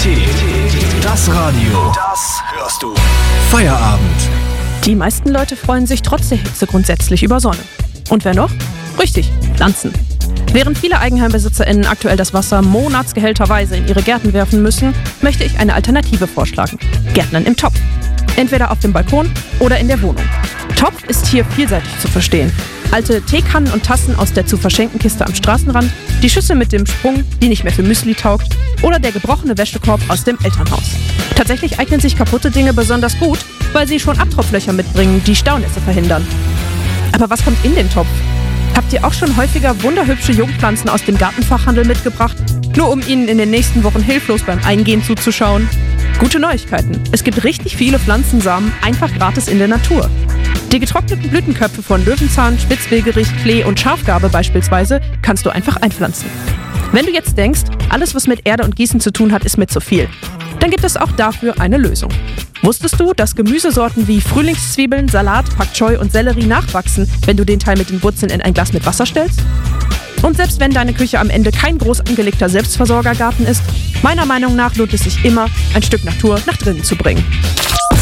Das Radio. Das hörst du. Feierabend. Die meisten Leute freuen sich trotz der Hitze grundsätzlich über Sonne. Und wer noch? Richtig, Pflanzen. Während viele EigenheimbesitzerInnen aktuell das Wasser monatsgehälterweise in ihre Gärten werfen müssen, möchte ich eine Alternative vorschlagen. Gärtnern im Topf. Entweder auf dem Balkon oder in der Wohnung. Topf ist hier vielseitig zu verstehen. Alte Teekannen und Tassen aus der zu verschenken Kiste am Straßenrand, die Schüssel mit dem Sprung, die nicht mehr für Müsli taugt, oder der gebrochene Wäschekorb aus dem Elternhaus. Tatsächlich eignen sich kaputte Dinge besonders gut, weil sie schon Abtropflöcher mitbringen, die Staunässe verhindern. Aber was kommt in den Topf? Habt ihr auch schon häufiger wunderhübsche Jungpflanzen aus dem Gartenfachhandel mitgebracht, nur um ihnen in den nächsten Wochen hilflos beim Eingehen zuzuschauen? Gute Neuigkeiten. Es gibt richtig viele Pflanzensamen einfach gratis in der Natur. Die getrockneten Blütenköpfe von Löwenzahn, Spitzwegerich, Klee und Schafgarbe beispielsweise kannst du einfach einpflanzen. Wenn du jetzt denkst, alles was mit Erde und Gießen zu tun hat, ist mir zu viel, dann gibt es auch dafür eine Lösung. Wusstest du, dass Gemüsesorten wie Frühlingszwiebeln, Salat, Pak Choi und Sellerie nachwachsen, wenn du den Teil mit den Wurzeln in ein Glas mit Wasser stellst? Und selbst wenn deine Küche am Ende kein groß angelegter Selbstversorgergarten ist, meiner Meinung nach lohnt es sich immer, ein Stück Natur nach drinnen zu bringen.